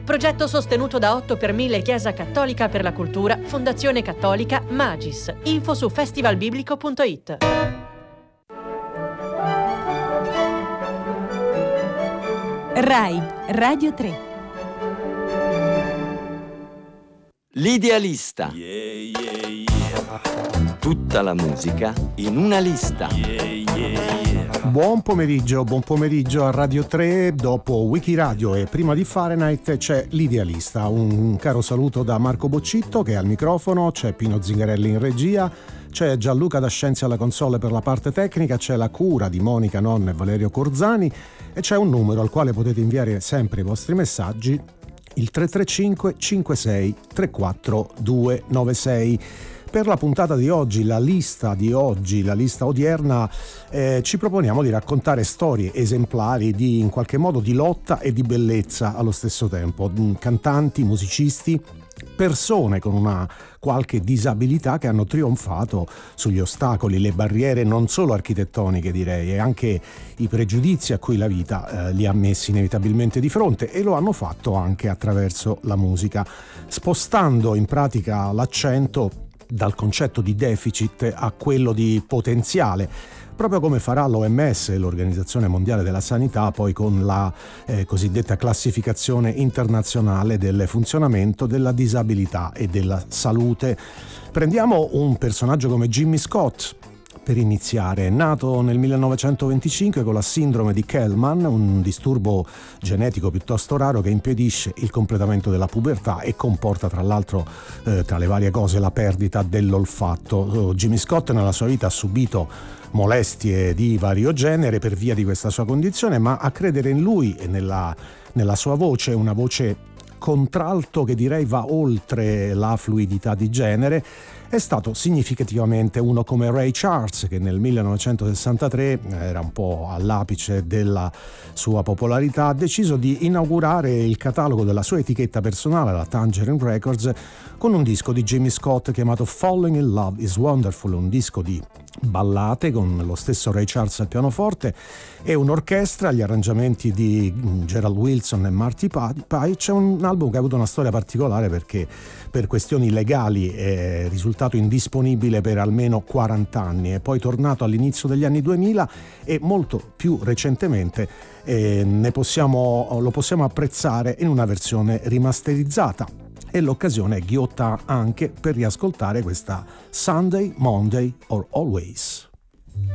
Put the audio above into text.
Progetto sostenuto da 8 per 1000 Chiesa Cattolica per la Cultura, Fondazione Cattolica Magis. Info su festivalbiblico.it. Rai Radio 3. L'idealista. Tutta la musica in una lista. Buon pomeriggio a Radio 3. Dopo Wikiradio e prima di Fahrenheit c'è l'idealista. Un caro saluto da Marco Boccitto che è al microfono, c'è Pino Zingarelli in regia, c'è Gianluca D'Ascenzi alla console per la parte tecnica, c'è la cura di Monica Nonna e Valerio Corzani e c'è un numero al quale potete inviare sempre i vostri messaggi, il 335 56 34 296. Per la puntata di oggi, la lista odierna, ci proponiamo di raccontare storie esemplari di, in qualche modo, di lotta e di bellezza allo stesso tempo. Cantanti, musicisti, persone con una qualche disabilità che hanno trionfato sugli ostacoli, le barriere non solo architettoniche direi, e anche i pregiudizi a cui la vita li ha messi inevitabilmente di fronte, e lo hanno fatto anche attraverso la musica, spostando in pratica l'accento dal concetto di deficit a quello di potenziale, proprio come farà l'OMS, l'Organizzazione Mondiale della Sanità, poi con la cosiddetta classificazione internazionale del funzionamento della disabilità e della salute. Prendiamo un personaggio come Jimmy Scott per iniziare. Nato nel 1925 con la sindrome di Kellman, un disturbo genetico piuttosto raro che impedisce il completamento della pubertà e comporta tra l'altro tra le varie cose la perdita dell'olfatto. Jimmy Scott nella sua vita ha subito molestie di vario genere per via di questa sua condizione, ma a credere in lui e nella sua voce, una voce contralto che direi va oltre la fluidità di genere, è stato significativamente uno come Ray Charles, che nel 1963 era un po' all'apice della sua popolarità, ha deciso di inaugurare il catalogo della sua etichetta personale, la Tangerine Records, con un disco di Jimmy Scott chiamato Falling in Love is Wonderful, un disco di ballate con lo stesso Ray Charles al pianoforte e un'orchestra, gli arrangiamenti di Gerald Wilson e Marty Paich. È un album che ha avuto una storia particolare perché per questioni legali è risultato indisponibile per almeno 40 anni, è poi tornato all'inizio degli anni 2000 e molto più recentemente lo possiamo apprezzare in una versione rimasterizzata. E l'occasione è ghiotta anche per riascoltare questa Sunday, Monday or Always.